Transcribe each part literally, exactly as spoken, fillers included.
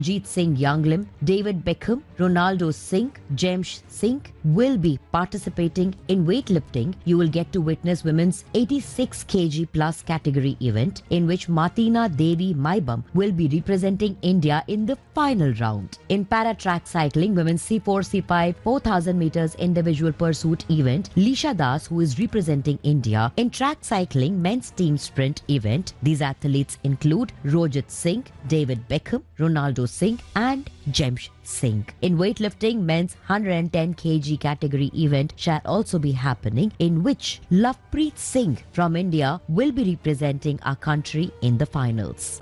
Jeet Singh Younglim, David Beckham, Ronaldo Singh, James Singh will be participating in weightlifting. You will get to witness women's eighty-six kilograms plus category event in which Martina Devi Maibam will be representing India in the final round. In para track cycling, women's C four C five four thousand meters individual pursuit event, Lisha Das, who is representing India in track cycling men's team sprint event. These athletes include Rojit Singh, David Beckham, Ronaldo Singh and James Singh. In weightlifting, men's one hundred ten kilograms category event shall also be happening in which Lovepreet Singh from India will be representing our country in the finals.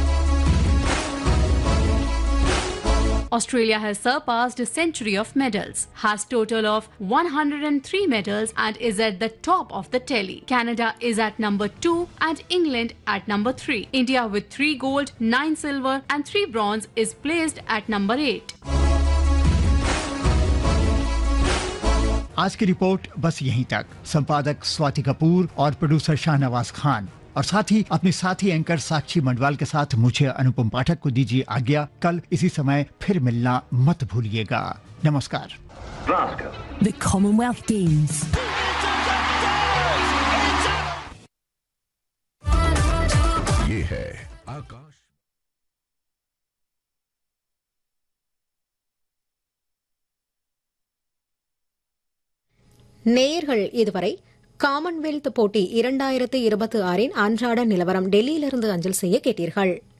Australia has surpassed a century of medals, has total of one hundred three medals and is at the top of the tally. Canada is at number two and England at number three. India with three gold, nine silver and three bronze is placed at number eight. आज की report बस यहीं तक। संपादक स्वाति कपूर और producer Shahnawaz Khan और साथ ही अपने साथी एंकर साक्षी मंडवाल के साथ मुझे अनुपम पाठक को दीजिए आज्ञा। कल इसी समय फिर मिलना मत भूलिएगा। नमस्कार। The Commonwealth Games. ये है आकाश। நேயர்கள் இதுவரை காமன்வெல்த் போட்டி இரண்டாயிரத்து இருபத்தி ஆறின் அன்றாட நிலவரம் டெல்லியிலிருந்து அஞ்சல் செய்ய கேட்டீர்கள்.